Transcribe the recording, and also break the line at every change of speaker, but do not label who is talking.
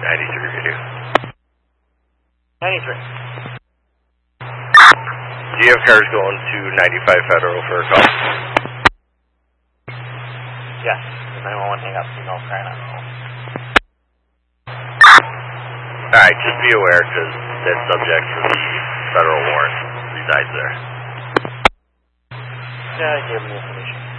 93 radio.
93.
Do you have cars going to 95 Federal for a call?
Yes. 911 hang up, signal crying out.
Alright, just be aware because that subject for the federal warrant resides there.
Yeah, I gave him the information.